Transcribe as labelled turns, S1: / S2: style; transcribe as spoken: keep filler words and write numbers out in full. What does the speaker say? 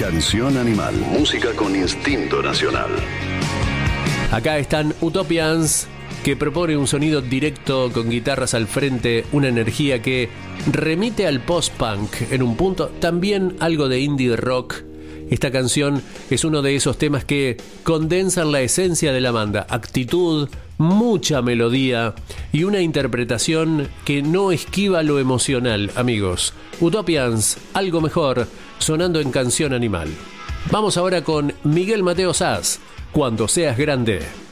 S1: Canción Animal, música con instinto nacional.
S2: Acá están Utopians, que propone un sonido directo con guitarras al frente, una energía que remite al post-punk en un punto, también algo de indie rock. Esta canción es uno de esos temas que condensan la esencia de la banda, actitud, mucha melodía y una interpretación que no esquiva lo emocional, amigos. Utopians, algo mejor, sonando en Canción Animal. Vamos ahora con Miguel Mateo Saz, Cuando seas grande.